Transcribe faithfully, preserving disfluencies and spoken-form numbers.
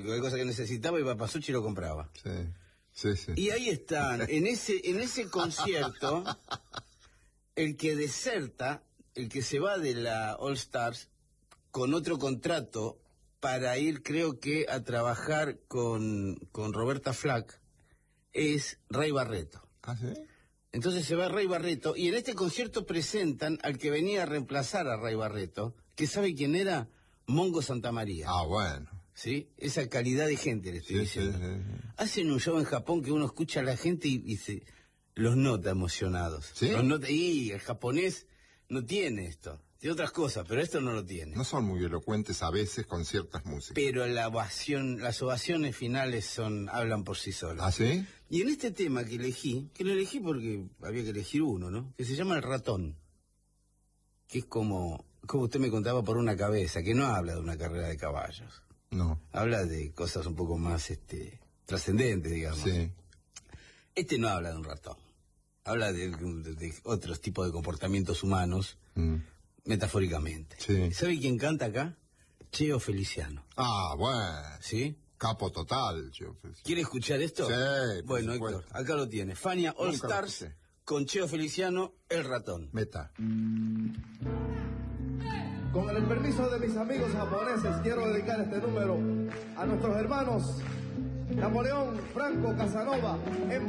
cualquier cosa que necesitaba iba a Pasucci y lo compraba. Sí, sí, sí. Y ahí están, en ese, en ese concierto, el que deserta, el que se va de la All Stars con otro contrato para ir, creo que, a trabajar con, con Roberta Flack, es Ray Barretto. ¿Ah, sí? Entonces se va Ray Barretto, y en este concierto presentan al que venía a reemplazar a Ray Barretto, que ¿sabe quién era? Mongo Santamaría. Ah, bueno. ¿Sí? Esa calidad de gente le estoy Sí, diciendo. sí, sí, sí. Hacen un show en Japón que uno escucha a la gente y, y se los nota emocionados. ¿Sí? Los nota, y el japonés no tiene esto. Tiene otras cosas, pero esto no lo tiene. No son muy elocuentes a veces con ciertas músicas. Pero la ovación, las ovaciones finales son hablan por sí solas. ¿Ah, sí? Y en este tema que elegí, que lo elegí porque había que elegir uno, ¿no? Que se llama El Ratón. Que es como, como usted me contaba, por una cabeza, que no habla de una carrera de caballos. No. Habla de cosas un poco más este, trascendentes, digamos. Sí. Este no habla de un ratón. Habla de, de, de otros tipos de comportamientos humanos, Mm. metafóricamente. Sí. ¿Sabe quién canta acá? Cheo Feliciano. Ah, bueno. ¿Sí? Capo total, yo. ¿Quiere escuchar esto? Sí, por Bueno, supuesto. Héctor, acá lo tiene. Fania All Nunca lo Stars escuché. con Cheo Feliciano, El Ratón. Meta. Con el permiso de mis amigos japoneses, quiero dedicar este número a nuestros hermanos Napoleón Franco Casanova. En